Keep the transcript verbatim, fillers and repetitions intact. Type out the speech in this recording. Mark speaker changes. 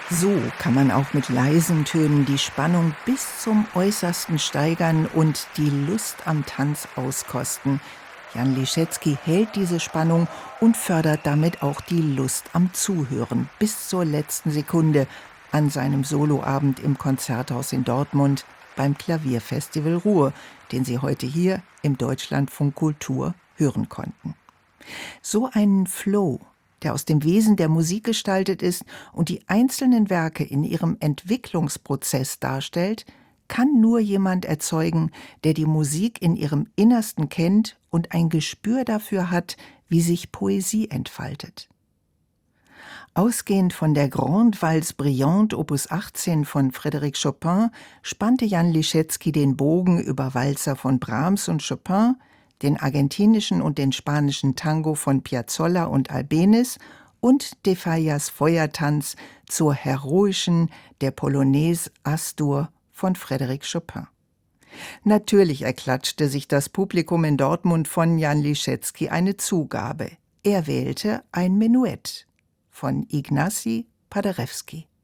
Speaker 1: So kann man auch mit leisen Tönen die Spannung bis zum Äußersten steigern und die Lust am Tanz auskosten. Jan Liszewski hält diese Spannung und fördert damit auch die Lust am Zuhören bis zur letzten Sekunde an seinem Soloabend im Konzerthaus in Dortmund beim Klavierfestival Ruhr, den Sie heute hier im Deutschlandfunk Kultur hören konnten. So einen Flow, der aus dem Wesen der Musik gestaltet ist und die einzelnen Werke in ihrem Entwicklungsprozess darstellt, kann nur jemand erzeugen, der die Musik in ihrem Innersten kennt und ein Gespür dafür hat, wie sich Poesie entfaltet. Ausgehend von der Grande Valse Brillante Opus achtzehn von Frédéric Chopin spannte Jan Liszewski den Bogen über Walzer von Brahms und Chopin, den argentinischen und den spanischen Tango von Piazzolla und Albéniz und de Fallas Feuertanz zur heroischen der Polonaise As-Dur von Frédéric Chopin. Natürlich erklatschte sich das Publikum in Dortmund von Jan Liszewski eine Zugabe. Er wählte ein Menuett von Ignacy Paderewski.